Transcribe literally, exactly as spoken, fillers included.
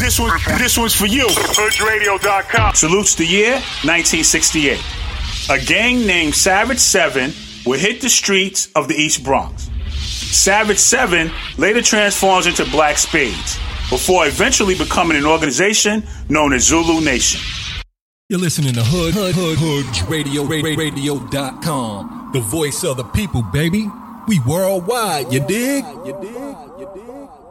This one, this one's for you. Hood Radio dot com. Salutes the year nineteen sixty-eight. A gang named Savage Seven would hit the streets of the East Bronx. Savage Seven later transforms into Black Spades, before eventually becoming an organization known as Zulu Nation. You're listening to Hood, Hood, Hood, Hood Radio, Radio dot com. The voice of the people, baby. We worldwide, you dig? You dig? You dig?